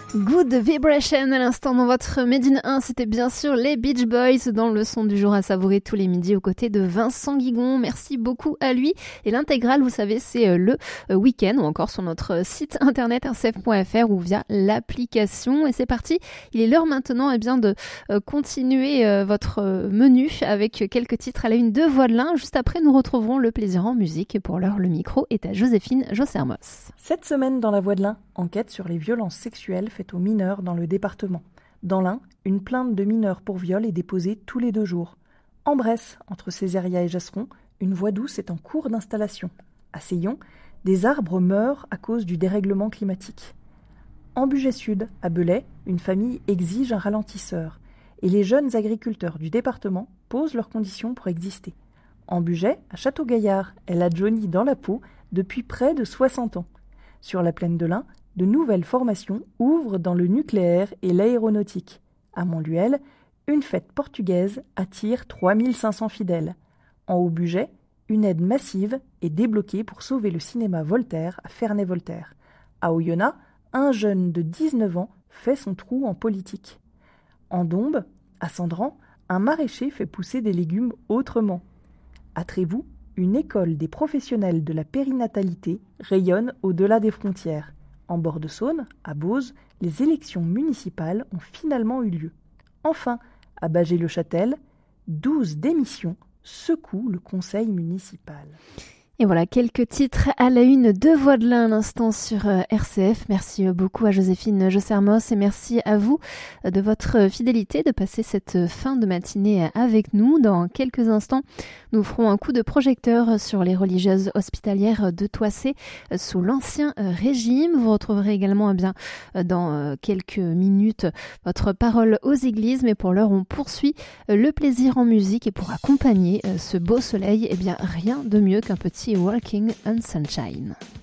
Good Vibration à l'instant dans votre Made in 1, c'était bien sûr les Beach Boys dans le son du jour à savourer tous les midis aux côtés de Vincent Guigon. Merci beaucoup à lui. Et l'intégrale, vous savez, c'est le week-end ou encore sur notre site internet rcf.fr ou via l'application. Et c'est parti, il est l'heure maintenant de continuer votre menu avec quelques titres à la une de Voix de l'Ain. Juste après, nous retrouverons le plaisir en musique. Et pour l'heure, le micro est à Joséphine Jossermos. Cette semaine dans La Voix de l'Ain, enquête sur les violences sexuelles faites aux mineurs dans le département. Dans l'Ain, une plainte de mineurs pour viol est déposée tous les 2 jours. En Bresse, entre Césaria et Jasseron, une voie douce est en cours d'installation. À Seillon, des arbres meurent à cause du dérèglement climatique. En Bugey-Sud, à Belay, une famille exige un ralentisseur. Et les jeunes agriculteurs du département posent leurs conditions pour exister. En Bugey, à Château-Gaillard, elle a Johnny dans la peau depuis près de 60 ans. Sur la plaine de l'Ain, de nouvelles formations ouvrent dans le nucléaire et l'aéronautique. À Montluel, une fête portugaise attire 3500 fidèles. En Haut-Bugey, une aide massive est débloquée pour sauver le cinéma Voltaire à Ferney-Voltaire. À Oyonnax, un jeune de 19 ans fait son trou en politique. En Dombes, à Sandran, un maraîcher fait pousser des légumes autrement. À Trévoux, une école des professionnels de la périnatalité rayonne au-delà des frontières. En bord de Saône, à Beauce, les élections municipales ont finalement eu lieu. Enfin, à Bâgé-le-Châtel, 12 démissions secouent le conseil municipal. Et voilà, quelques titres à la une de Voix de l'Ain à l'instant sur RCF. Merci beaucoup à Joséphine Jossermos et merci à vous de votre fidélité de passer cette fin de matinée avec nous. Dans quelques instants, nous ferons un coup de projecteur sur les religieuses hospitalières de Thoissey sous l'Ancien Régime. Vous retrouverez également dans quelques minutes votre parole aux églises. Mais pour l'heure, on poursuit le plaisir en musique et pour accompagner ce beau soleil, rien de mieux qu'un petit Walking on Sunshine.